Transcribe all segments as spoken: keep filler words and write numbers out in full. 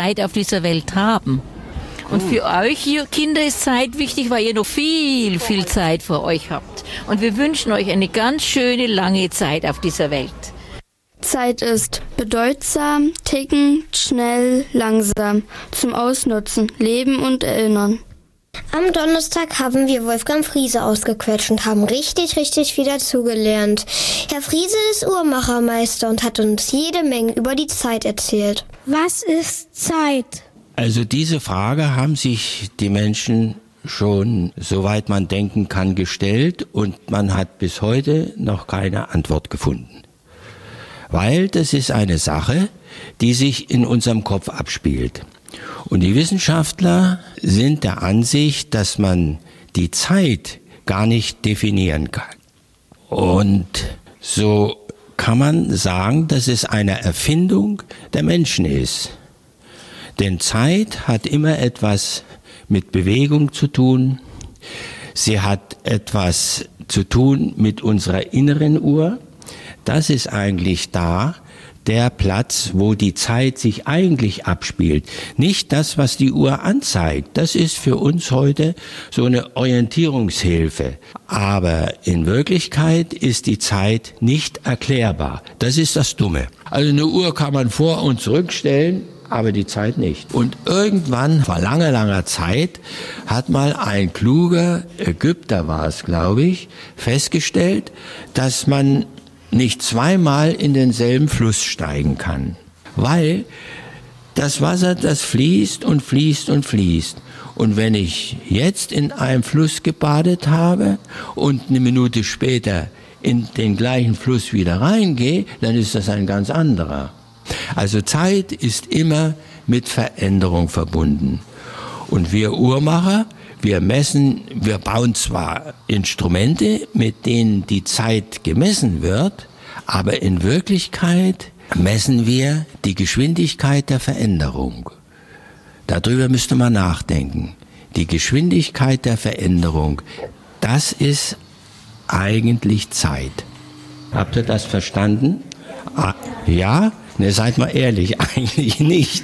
Zeit auf dieser Welt haben. Und für euch ihr Kinder ist Zeit wichtig, weil ihr noch viel, viel Zeit vor euch habt. Und wir wünschen euch eine ganz schöne, lange Zeit auf dieser Welt. Zeit ist bedeutsam, tickend, schnell, langsam, zum Ausnutzen, leben und erinnern. Am Donnerstag haben wir Wolfgang Friese ausgequetscht und haben richtig, richtig viel dazugelernt. Herr Friese ist Uhrmachermeister und hat uns jede Menge über die Zeit erzählt. Was ist Zeit? Also diese Frage haben sich die Menschen schon, soweit man denken kann, gestellt und man hat bis heute noch keine Antwort gefunden. Weil das ist eine Sache, die sich in unserem Kopf abspielt. Und die Wissenschaftler sind der Ansicht, dass man die Zeit gar nicht definieren kann. Und so kann man sagen, dass es eine Erfindung der Menschen ist. Denn Zeit hat immer etwas mit Bewegung zu tun. Sie hat etwas zu tun mit unserer inneren Uhr. Das ist eigentlich da der Platz, wo die Zeit sich eigentlich abspielt. Nicht das, was die Uhr anzeigt. Das ist für uns heute so eine Orientierungshilfe. Aber in Wirklichkeit ist die Zeit nicht erklärbar. Das ist das Dumme. Also eine Uhr kann man vor- und zurückstellen, aber die Zeit nicht. Und irgendwann, vor langer, langer Zeit, hat mal ein kluger Ägypter, war es, glaube ich, festgestellt, dass man nicht zweimal in denselben Fluss steigen kann. Weil das Wasser, das fließt und fließt und fließt. Und wenn ich jetzt in einem Fluss gebadet habe und eine Minute später in den gleichen Fluss wieder reingehe, dann ist das ein ganz anderer. Also Zeit ist immer mit Veränderung verbunden. Und wir Uhrmacher, wir messen, wir bauen zwar Instrumente, mit denen die Zeit gemessen wird, aber in Wirklichkeit messen wir die Geschwindigkeit der Veränderung. Darüber müsste man nachdenken. Die Geschwindigkeit der Veränderung, das ist eigentlich Zeit. Habt ihr das verstanden? Ah, ja? Ne, seid mal ehrlich, eigentlich nicht.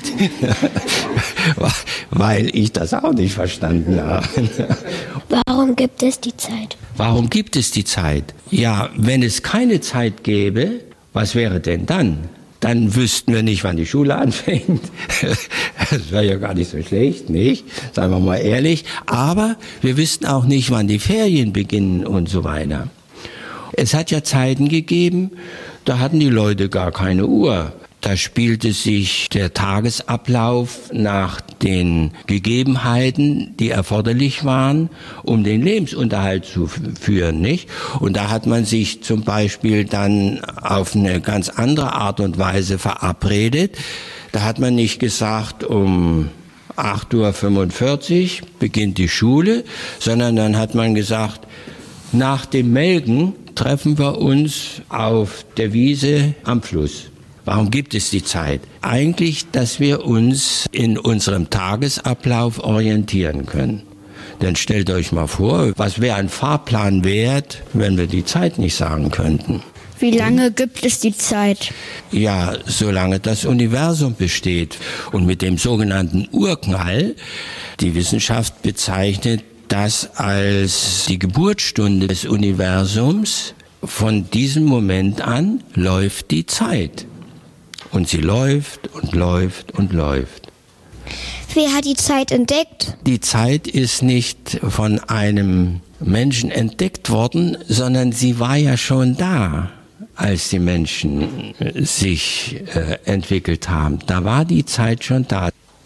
Weil ich das auch nicht verstanden habe. Warum gibt es die Zeit? Warum gibt es die Zeit? Ja, wenn es keine Zeit gäbe, was wäre denn dann? Dann wüssten wir nicht, wann die Schule anfängt. Das wäre ja gar nicht so schlecht, nicht? Seien wir mal ehrlich. Aber wir wüssten auch nicht, wann die Ferien beginnen und so weiter. Es hat ja Zeiten gegeben, da hatten die Leute gar keine Uhr. Da spielte sich der Tagesablauf nach den Gegebenheiten, die erforderlich waren, um den Lebensunterhalt zu führen, nicht? Und da hat man sich zum Beispiel dann auf eine ganz andere Art und Weise verabredet. Da hat man nicht gesagt, um acht Uhr fünfundvierzig beginnt die Schule, sondern dann hat man gesagt, nach dem Melken treffen wir uns auf der Wiese am Fluss. Warum gibt es die Zeit? Eigentlich, dass wir uns in unserem Tagesablauf orientieren können. Denn stellt euch mal vor, was wäre ein Fahrplan wert, wenn wir die Zeit nicht sagen könnten? Wie lange gibt es die Zeit? Ja, solange das Universum besteht. Und mit dem sogenannten Urknall, die Wissenschaft bezeichnet das als die Geburtsstunde des Universums. Von diesem Moment an läuft die Zeit. Und sie läuft und läuft und läuft. Wer hat die Zeit entdeckt? Die Zeit ist nicht von einem Menschen entdeckt worden, sondern sie war ja schon da, als die Menschen sich äh, entwickelt haben. Da war die Zeit schon da.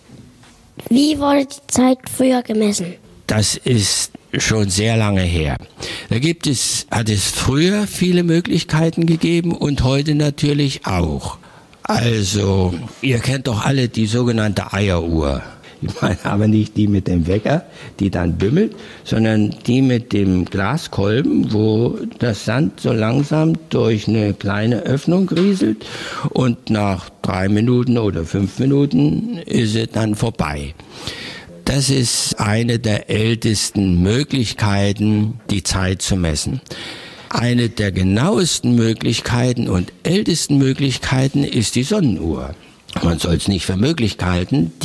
Wie wurde die Zeit früher gemessen? Das ist schon sehr lange her. Da gibt es, hat es früher viele Möglichkeiten gegeben und heute natürlich auch. Also, ihr kennt doch alle die sogenannte Eieruhr. Ich meine aber nicht die mit dem Wecker, die dann bimmelt, sondern die mit dem Glaskolben, wo das Sand so langsam durch eine kleine Öffnung rieselt und nach drei Minuten oder fünf Minuten ist es dann vorbei. Das ist eine der ältesten Möglichkeiten, die Zeit zu messen. Eine der genauesten Möglichkeiten und ältesten Möglichkeiten ist die Sonnenuhr. Man soll es nicht für möglich halten.